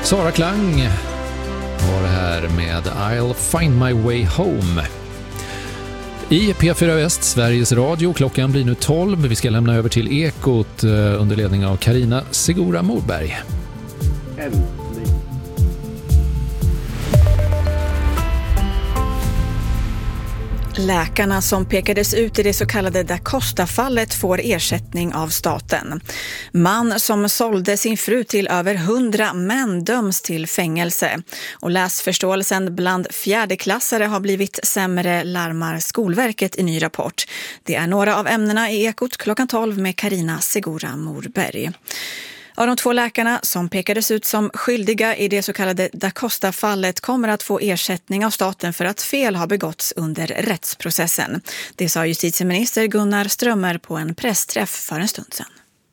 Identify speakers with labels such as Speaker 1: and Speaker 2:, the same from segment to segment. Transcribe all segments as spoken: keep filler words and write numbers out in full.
Speaker 1: Sara Klang var det här med I'll find my way home. I P fyra Väst, Sveriges Radio. Klockan blir nu tolv. Vi ska lämna över till Ekot under ledning av Carina Segura Morberg.
Speaker 2: Läkarna som pekades ut i det så kallade Da Costa-fallet får ersättning av staten. Man som sålde sin fru till över hundra män döms till fängelse. Och läsförståelsen bland fjärdeklassare har blivit sämre, larmar Skolverket i ny rapport. Det är några av ämnena i Ekot klockan tolv med Carina Segura Morberg. Av de två läkarna som pekades ut som skyldiga i det så kallade Da Costa-fallet kommer att få ersättning av staten för att fel har begåtts under rättsprocessen. Det sa justitieminister Gunnar Strömmer på en pressträff för en stund sedan.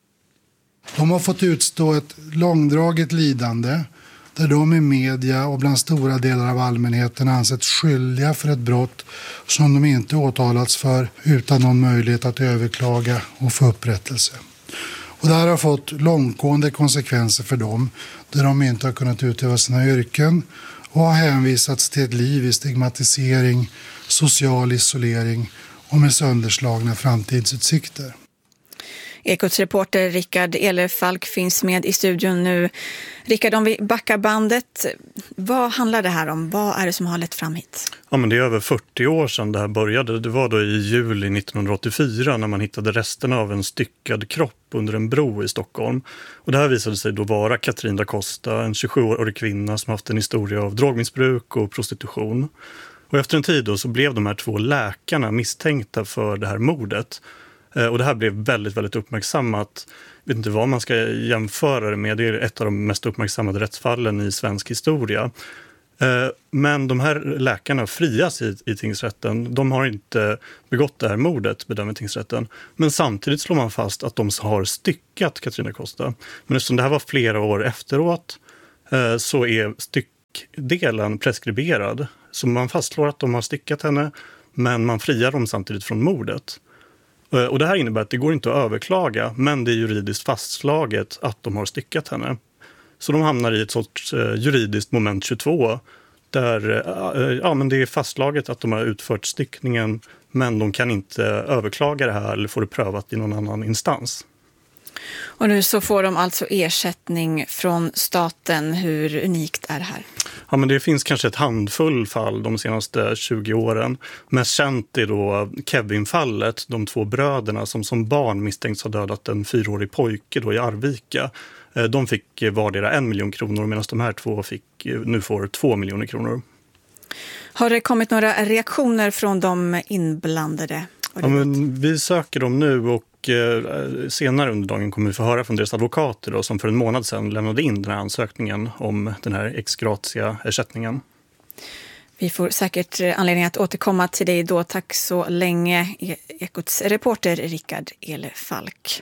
Speaker 3: De har fått utstå ett långdraget lidande där de i media och bland stora delar av allmänheten ansetts skyldiga för ett brott som de inte åtalats för utan någon möjlighet att överklaga och få upprättelse. Och det här har fått långtgående konsekvenser för dem där de inte har kunnat utöva sina yrken och har hänvisats till ett liv i stigmatisering, social isolering och med sönderslagna framtidsutsikter.
Speaker 2: Ekots reporter Rickard Elefalk finns med i studion nu. Rickard, om vi backar bandet, vad handlar det här om? Vad är det som har lett fram hit?
Speaker 4: Ja, men det är över fyrtio år sedan det här började. Det var då i juli nittonhundraåttiofyra när man hittade resterna av en styckad kropp under en bro i Stockholm. Och det här visade sig då vara Katrin da Costa, en tjugosjuårig kvinna som haft en historia av drogmissbruk och prostitution. Och efter en tid då så blev de här två läkarna misstänkta för det här mordet. Och det här blev väldigt, väldigt uppmärksammat. Jag vet inte vad man ska jämföra det med. Det är ett av de mest uppmärksammade rättsfallen i svensk historia. Men de här läkarna frias i, i tingsrätten. De har inte begått det här mordet, bedömer tingsrätten. Men samtidigt slår man fast att de har styckat Katrin da Costa. Men eftersom det här var flera år efteråt så är styckdelen preskriberad. Så man fastslår att de har styckat henne, men man friar dem samtidigt från mordet. Och det här innebär att det går inte att överklaga, men det är juridiskt fastslaget att de har styckat henne. Så de hamnar i ett sorts juridiskt moment tjugotvå där ja, men det är fastslaget att de har utfört styckningen, men de kan inte överklaga det här eller få det prövat i någon annan instans.
Speaker 2: Och nu så får de alltså ersättning från staten. Hur unikt är det här?
Speaker 4: Ja, men det finns kanske ett handfull fall de senaste tjugo åren. Mest känt är då Kevin-fallet, de två bröderna som som barn misstänks ha dödat en fyraårig pojke då i Arvika. De fick vardera en miljon kronor medan de här två fick, nu får två miljoner kronor. Har
Speaker 2: det kommit några reaktioner från de inblandade?
Speaker 4: Ja, men vi söker dem nu och senare under dagen kommer vi få höra från deras advokater då, som för en månad sedan lämnade in den här ansökningen om den här ex gratia ersättningen.
Speaker 2: Vi får säkert anledning att återkomma till dig då. Tack så länge, Ekots reporter Rickard Elefalk.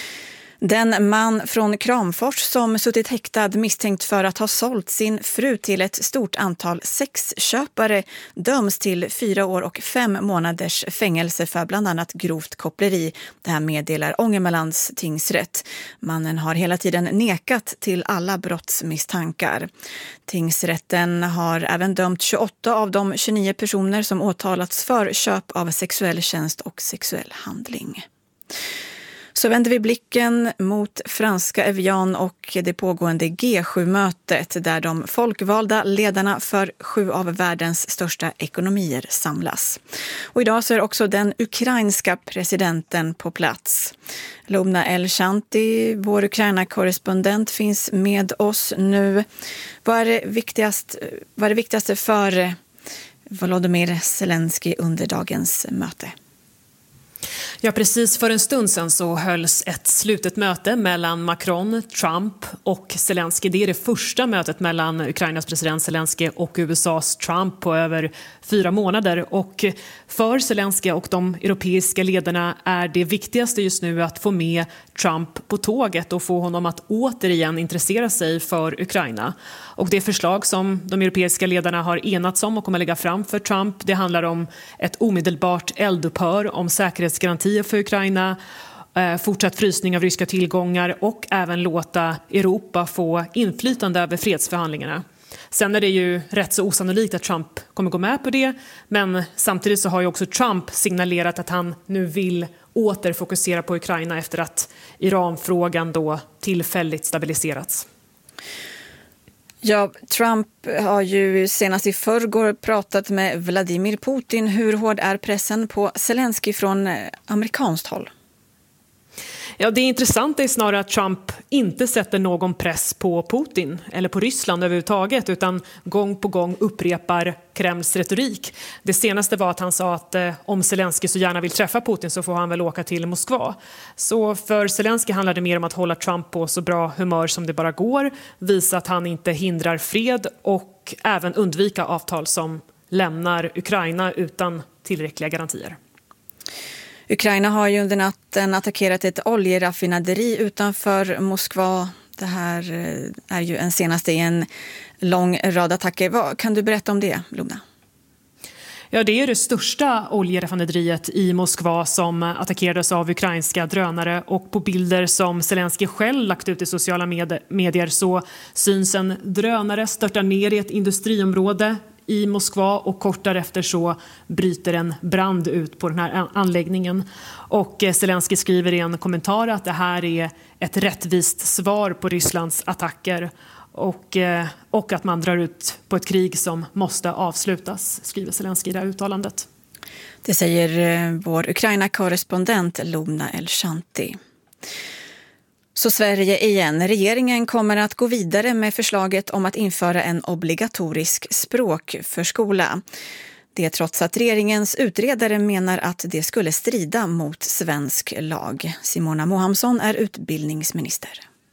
Speaker 2: Den man från Kramfors som suttit häktad misstänkt för att ha sålt sin fru till ett stort antal sexköpare döms till fyra år och fem månaders fängelse för bland annat grovt koppleri. Det här meddelar Ångermanlands tingsrätt. Mannen har hela tiden nekat till alla brottsmisstankar. Tingsrätten har även dömt tjugoåtta av de tjugonio personer som åtalats för köp av sexuell tjänst och sexuell handling. Så vänder vi blicken mot franska Evian och det pågående G sju-mötet där de folkvalda ledarna för sju av världens största ekonomier samlas. Och idag så är också den ukrainska presidenten på plats. Lubna El-Shanti, vår Ukraina-korrespondent, finns med oss nu. Vad är det viktigast, vad är det viktigaste för Volodymyr Zelensky under dagens möte?
Speaker 5: Ja, precis för en stund sedan så hölls ett slutet möte mellan Macron, Trump och Zelensky. Det är det första mötet mellan Ukrainas president Zelensky och U S A:s Trump på över fyra månader. Och för Zelensky och de europeiska ledarna är det viktigaste just nu att få med Trump på tåget och få honom att återigen intressera sig för Ukraina. Och det förslag som de europeiska ledarna har enats om och kommer lägga fram för Trump, det handlar om ett omedelbart eldupphör, om säkerhetsgarantier för Ukraina fortsatt frysning av ryska tillgångar och även låta Europa få inflytande över fredsförhandlingarna. Sen är det ju rätt så osannolikt att Trump kommer gå med på det, men samtidigt så har ju också Trump signalerat att han nu vill åter fokusera på Ukraina efter att Iranfrågan då tillfälligt stabiliserats.
Speaker 2: Ja, Trump har ju senast i förrgår pratat med Vladimir Putin. Hur hård är pressen på Zelensky från amerikanskt håll?
Speaker 5: Ja, det intressanta är snarare att Trump inte sätter någon press på Putin eller på Ryssland överhuvudtaget, utan gång på gång upprepar Kremls retorik. Det senaste var att han sa att eh, om Zelensky så gärna vill träffa Putin så får han väl åka till Moskva. Så för Zelensky handlar det mer om att hålla Trump på så bra humör som det bara går, visa att han inte hindrar fred och även undvika avtal som lämnar Ukraina utan tillräckliga garantier.
Speaker 2: Ukraina har ju under natten attackerat ett oljeraffinaderi utanför Moskva. Det här är ju en senaste i en lång rad attacker. Vad kan du berätta om det, Luna?
Speaker 5: Ja, det är det största oljeraffinaderiet i Moskva som attackerades av ukrainska drönare, och på bilder som Zelensky själv lagt ut i sociala med- medier så syns en drönare störta ner i ett industriområde i Moskva, och kort därefter så bryter en brand ut på den här anläggningen. Och Zelensky skriver i en kommentar att det här är ett rättvist svar på Rysslands attacker och, och att man drar ut på ett krig som måste avslutas, skriver Zelensky i det här uttalandet.
Speaker 2: Det säger vår Ukraina-korrespondent Luna Elshanti. Så Sverige igen. Regeringen kommer att gå vidare med förslaget om att införa en obligatorisk språkförskola. Det trots att regeringens utredare menar att det skulle strida mot svensk lag. Simona Mohamsson är utbildningsminister.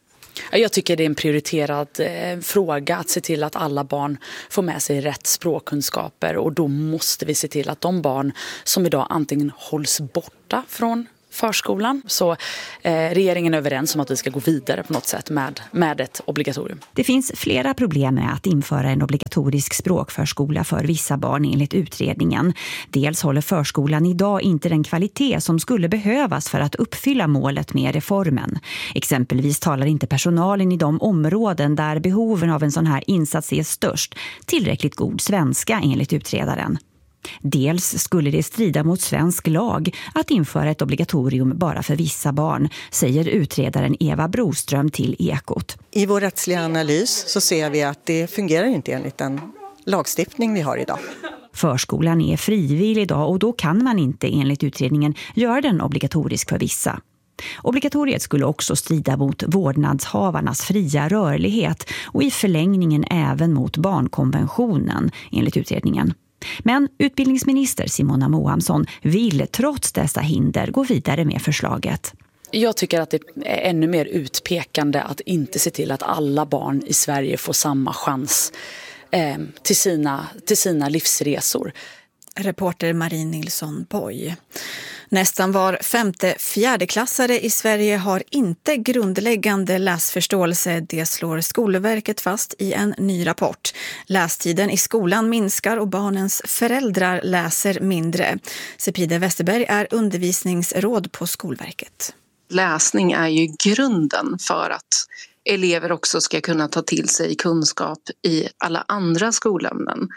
Speaker 6: Jag tycker det är en prioriterad eh, fråga att se till att alla barn får med sig rätt språkkunskaper, och då måste vi se till att de barn som idag antingen hålls borta från förskolan, så eh, regeringen är överens om att vi ska gå vidare på något sätt med, med ett obligatorium.
Speaker 7: Det finns flera problem med att införa en obligatorisk språkförskola för vissa barn enligt utredningen. Dels håller förskolan idag inte den kvalitet som skulle behövas för att uppfylla målet med reformen. Exempelvis talar inte personalen i de områden där behoven av en sån här insats är störst tillräckligt god svenska enligt utredaren. Dels skulle det strida mot svensk lag att införa ett obligatorium bara för vissa barn, säger utredaren Eva Broström till Ekot.
Speaker 8: I vår rättsliga analys så ser vi att det fungerar inte enligt den lagstiftning vi har idag.
Speaker 7: Förskolan är frivillig idag, och då kan man inte enligt utredningen göra den obligatorisk för vissa. Obligatoriet skulle också strida mot vårdnadshavarnas fria rörlighet och i förlängningen även mot barnkonventionen enligt utredningen. Men utbildningsminister Simona Mohamsson vill trots dessa hinder gå vidare med förslaget.
Speaker 6: Jag tycker att det är ännu mer utpekande att inte se till att alla barn i Sverige får samma chans eh, till sina, till sina livsresor.
Speaker 2: Reporter Marie Nilsson Boy. Nästan var femte fjärdeklassare i Sverige har inte grundläggande läsförståelse. Det slår Skolverket fast i en ny rapport. Lästiden i skolan minskar och barnens föräldrar läser mindre. Sepide Westerberg är undervisningsråd på Skolverket.
Speaker 9: Läsning är ju grunden för att elever också ska kunna ta till sig kunskap i alla andra skolämnen.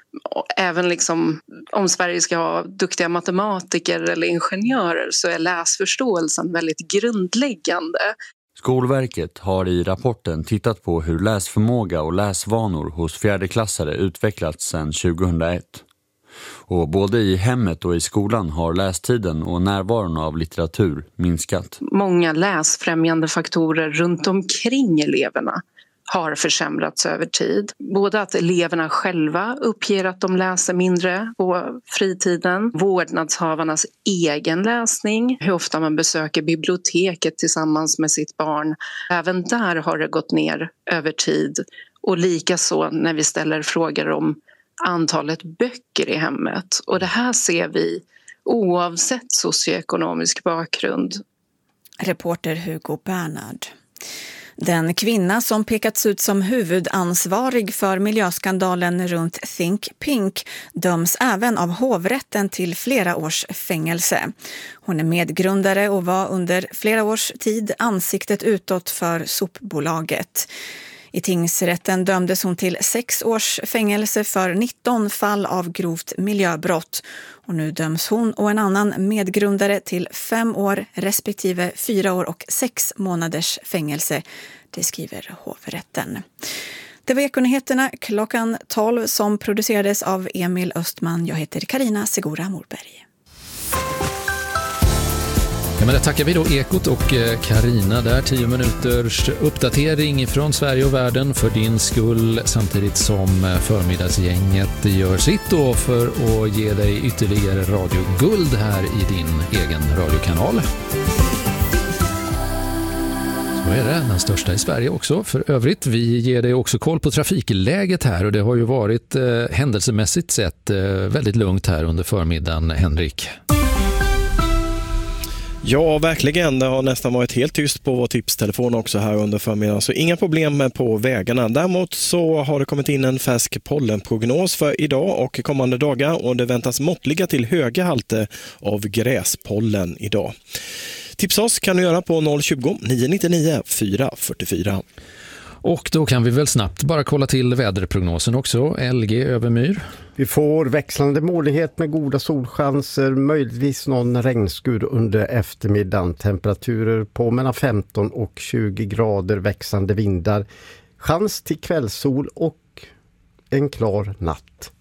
Speaker 9: Även liksom, om Sverige ska ha duktiga matematiker eller ingenjörer så är läsförståelsen väldigt grundläggande.
Speaker 10: Skolverket har i rapporten tittat på hur läsförmåga och läsvanor hos fjärdeklassare utvecklats sedan tjugohundraett. Och både i hemmet och i skolan har lästiden och närvaron av litteratur minskat.
Speaker 9: Många läsfrämjande faktorer runt omkring eleverna har försämrats över tid. Både att eleverna själva uppger att de läser mindre på fritiden, vårdnadshavarnas egen läsning, hur ofta man besöker biblioteket tillsammans med sitt barn. Även där har det gått ner över tid. Och likaså när vi ställer frågor om antalet böcker i hemmet. Och det här ser vi oavsett socioekonomisk bakgrund.
Speaker 2: Reporter Hugo Bernhard. Den kvinna som pekats ut som huvudansvarig för miljöskandalen runt Think Pink döms även av hovrätten till flera års fängelse. Hon är medgrundare och var under flera års tid ansiktet utåt för sopbolaget. I tingsrätten dömdes hon till sex års fängelse för nitton fall av grovt miljöbrott. Och nu döms hon och en annan medgrundare till fem år respektive fyra år och sex månaders fängelse. Det skriver hovrätten. Det var Ekonyheterna klockan tolv som producerades av Emil Östman. Jag heter Carina Segura Morberg.
Speaker 1: Ja, men det tackar vi då Ekot och Carina där. Tio minuters uppdatering från Sverige och världen för din skull, samtidigt som förmiddagsgänget gör sitt då för att ge dig ytterligare radioguld här i din egen radiokanal. Så är det, den största i Sverige också. För övrigt, vi ger dig också koll på trafikläget här och det har ju varit eh, händelsemässigt sett eh, väldigt lugnt här under förmiddagen, Henrik.
Speaker 11: Ja, verkligen. Det har nästan varit helt tyst på vår tipstelefon också här under förmiddagen. Så inga problem på vägarna. Däremot så har det kommit in en färsk pollenprognos för idag och kommande dagar. Och det väntas måttliga till höga halter av gräspollen idag. Tipsa oss kan du göra på noll tjugo, nio nio nio, fyra fyra fyra.
Speaker 1: Och då kan vi väl snabbt bara kolla till väderprognosen också. L G Övermyr.
Speaker 12: Vi får växlande molnighet med goda solchanser, möjligtvis någon regnskur under eftermiddagen. Temperaturer på mellan femton och tjugo grader, växande vindar. Chans till kvällssol och en klar natt.